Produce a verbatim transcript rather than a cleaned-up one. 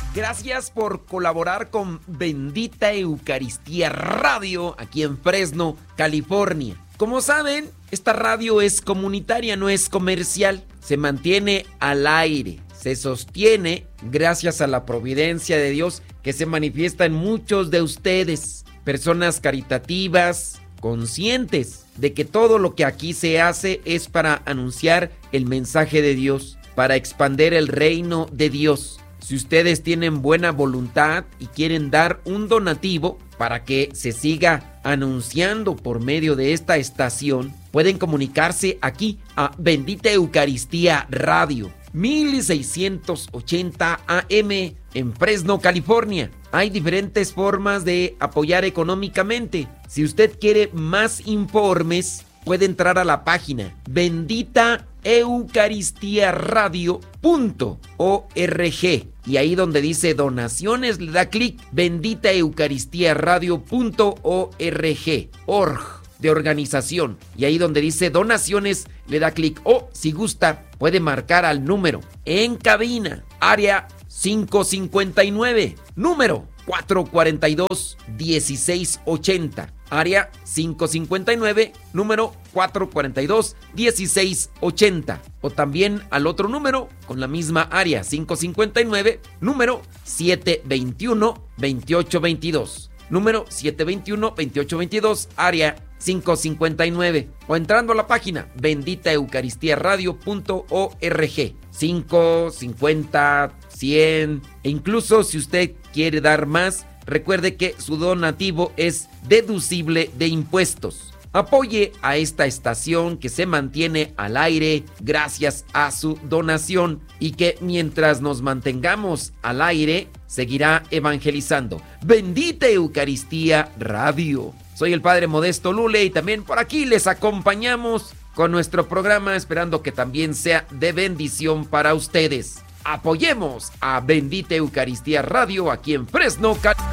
Gracias por colaborar con Bendita Eucaristía Radio aquí en Fresno, California. Como saben, esta radio es comunitaria, no es comercial. Se mantiene al aire, se sostiene gracias a la providencia de Dios que se manifiesta en muchos de ustedes. Personas caritativas, conscientes de que todo lo que aquí se hace es para anunciar el mensaje de Dios, para expandir el reino de Dios. Si ustedes tienen buena voluntad y quieren dar un donativo para que se siga anunciando por medio de esta estación, pueden comunicarse aquí a Bendita Eucaristía Radio, mil seiscientos ochenta A M en Fresno, California. Hay diferentes formas de apoyar económicamente. Si usted quiere más informes, puede entrar a la página bendita eucaristía radio punto org y ahí donde dice donaciones le da clic bendita eucaristía radio punto org, org de organización, y ahí donde dice donaciones le da clic, o si gusta puede marcar al número en cabina, área cinco cincuenta y nueve, número cuatro cuarenta y dos, dieciséis ochenta, área cinco cincuenta y nueve, número cuatro cuarenta y dos, dieciséis ochenta, o también al otro número con la misma área cinco cincuenta y nueve, número siete veintiuno, veintiocho veintidós, número siete veintiuno, veintiocho veintidós, área cinco cincuenta y nueve, o entrando a la página bendita eucaristía radio punto org. cinco, cincuenta, cien, e incluso si usted quiere dar más, recuerde que su donativo es deducible de impuestos. Apoye a esta estación que se mantiene al aire gracias a su donación y que mientras nos mantengamos al aire seguirá evangelizando. Bendita Eucaristía Radio. Soy el Padre Modesto Lule y también por aquí les acompañamos con nuestro programa, esperando que también sea de bendición para ustedes. Apoyemos a Bendita Eucaristía Radio aquí en Fresno, California.